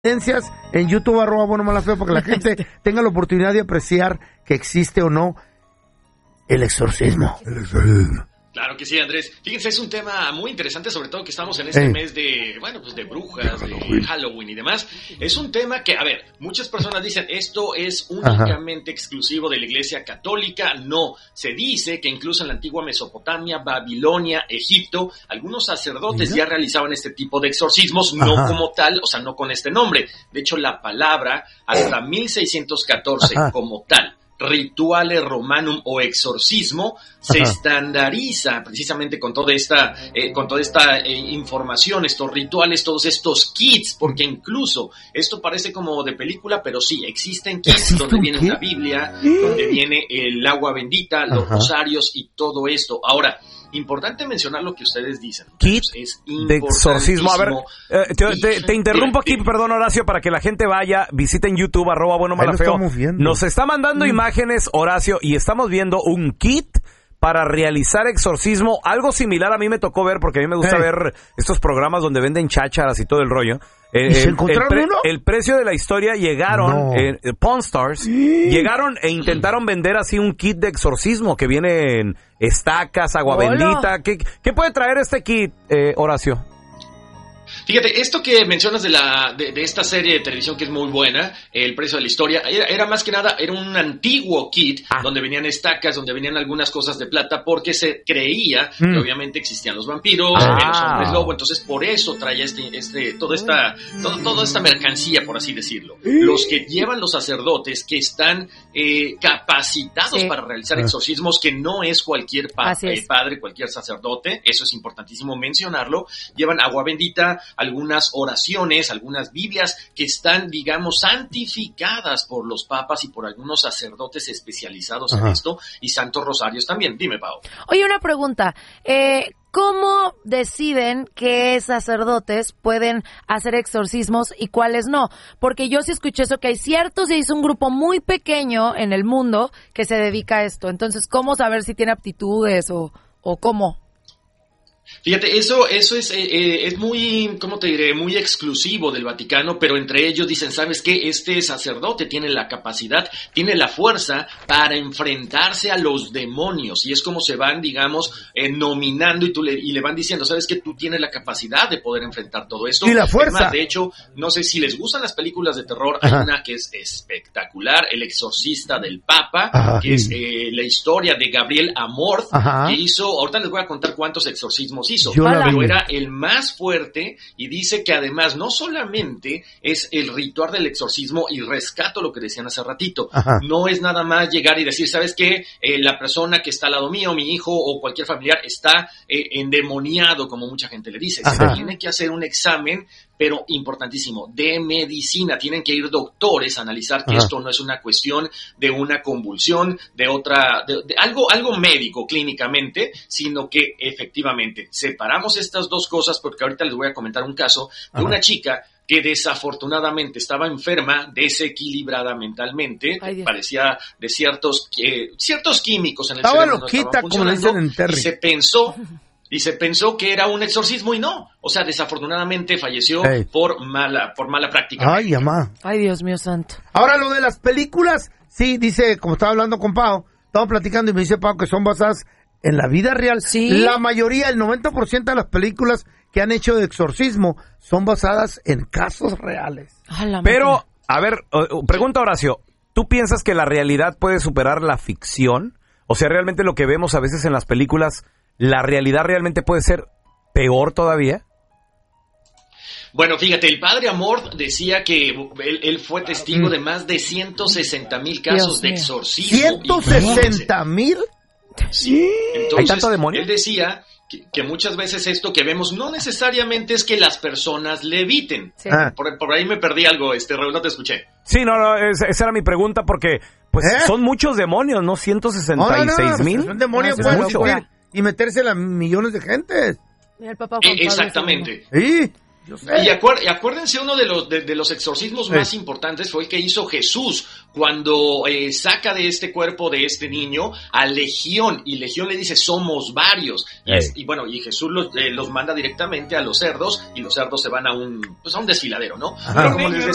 evidencias en YouTube, @buenomalafeo, para que la gente tenga la oportunidad de apreciar que existe o no el exorcismo. Claro que sí, Andrés. Fíjense, es un tema muy interesante, sobre todo que estamos en este mes de, pues de brujas, de Halloween y demás. Es un tema que, a ver, muchas personas dicen, esto es únicamente exclusivo de la Iglesia Católica. No, se dice que incluso en la antigua Mesopotamia, Babilonia, Egipto, algunos sacerdotes ya realizaban este tipo de exorcismos, no como tal, o sea, no con este nombre. De hecho, la palabra, hasta 1614, como tal, rituale romanum o exorcismo, se estandariza precisamente con toda esta información, estos rituales, todos estos kits, porque incluso esto parece como de película, pero sí, existen kits donde viene una Biblia, donde viene el agua bendita, los rosarios y todo esto. Ahora, importante mencionar lo que ustedes dicen. Kit de exorcismo. A ver, te interrumpo aquí, perdón, Horacio, para que la gente vaya, visiten YouTube, @buenomalafeo. Nos está mandando imágenes, Horacio, y estamos viendo un kit para realizar exorcismo, algo similar a mí me tocó ver, porque a mí me gusta ver estos programas donde venden chácharas y todo el rollo. ¿Se encontraron uno? El precio de la historia llegaron, Pawn Stars, llegaron e intentaron vender así un kit de exorcismo que viene en estacas, agua bendita. ¿Qué puede traer este kit, Horacio? Fíjate, esto que mencionas de esta serie de televisión que es muy buena, El precio de la historia, era más que nada, era un antiguo kit donde venían estacas, donde venían algunas cosas de plata, porque se creía que obviamente existían los vampiros, los hombres lobo, entonces por eso traía toda esta mercancía, por así decirlo. Los que llevan los sacerdotes, que están capacitados para realizar exorcismos, que no es cualquier padre, cualquier sacerdote, eso es importantísimo mencionarlo, llevan agua bendita, algunas oraciones, algunas Biblias que están, digamos, santificadas por los papas y por algunos sacerdotes especializados en esto, y santos rosarios también. Dime, Pau. Oye, una pregunta. ¿Cómo deciden qué sacerdotes pueden hacer exorcismos y cuáles no? Porque yo sí escuché eso, que hay ciertos, y es un grupo muy pequeño en el mundo que se dedica a esto. Entonces, ¿cómo saber si tiene aptitudes o cómo? Fíjate, eso es muy, ¿cómo te diré? Muy exclusivo del Vaticano, pero entre ellos dicen, ¿sabes qué? Este sacerdote tiene la capacidad, tiene la fuerza para enfrentarse a los demonios, y es como se van, digamos, nominando y le van diciendo, ¿sabes qué? Tú tienes la capacidad de poder enfrentar todo esto. Y la fuerza. Además, de hecho, no sé si les gustan las películas de terror, hay una que es espectacular, El exorcista del Papa, que es la historia de Gabriel Amorth, que hizo, ahorita les voy a contar cuántos exorcismos hizo, pero era el más fuerte, y dice que además no solamente es el ritual del exorcismo, y rescato lo que decían hace ratito, no es nada más llegar y decir, ¿sabes qué? La persona que está al lado mío, mi hijo o cualquier familiar está endemoniado, como mucha gente le dice. Se tiene que hacer un examen, pero importantísimo, de medicina. Tienen que ir doctores a analizar que esto no es una cuestión de una convulsión, de algo médico clínicamente, sino que efectivamente separamos estas dos cosas, porque ahorita les voy a comentar un caso de una chica que desafortunadamente estaba enferma, desequilibrada mentalmente, parecía de ciertos químicos en el cerebro. Estaba loquita, como le dicen en Terry. Y se pensó que era un exorcismo, y no. O sea, desafortunadamente falleció por mala práctica. Ay, mamá. Ay, Dios mío santo. Ahora, lo de las películas, sí, dice, como estaba hablando con Pau, estamos platicando y me dice Pau que son basadas en la vida real. ¿Sí? La mayoría, el 90% de las películas que han hecho de exorcismo son basadas en casos reales. Pero, a ver, pregunta Horacio, ¿tú piensas que la realidad puede superar la ficción? O sea, realmente lo que vemos a veces en las películas, ¿la realidad realmente puede ser peor todavía? Bueno, fíjate, el padre Amorth decía que él fue testigo de más de 160,000 casos de exorcismo. ¿160,000? Sí. Entonces, ¿hay tanto demonio? Él decía que muchas veces esto que vemos no necesariamente es que las personas leviten. Sí. Por ahí me perdí algo, Raúl, no te escuché. Sí, esa era mi pregunta, porque pues son muchos demonios, ¿no? 166,000. Son demonios, pueden subir y meterse a millones de gente. Mira, el papá Juan Pablo. Exactamente. Sí. Y acuérdense, uno de los exorcismos más importantes fue el que hizo Jesús cuando saca de este cuerpo de este niño a Legión, y Legión le dice, somos varios, y Jesús los manda directamente a los cerdos, y los cerdos se van a un desfiladero, ¿no? Pero como les